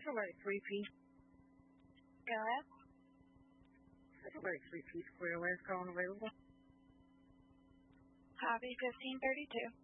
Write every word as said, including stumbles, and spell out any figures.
Chevrolet three-piece. Go ahead. Chevrolet three-piece clear last call available. Hobby fifteen thirty-two.